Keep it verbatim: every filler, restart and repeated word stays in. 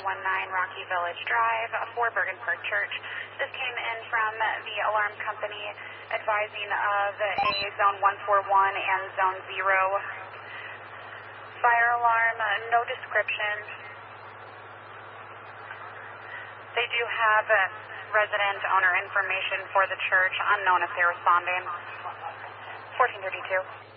one nine Rocky Village Drive for Bergen Park Church. This came in from the alarm company advising of a zone one four one and zone zero fire alarm, no description. They do have resident owner information for the church, unknown if they're responding. fourteen thirty-two.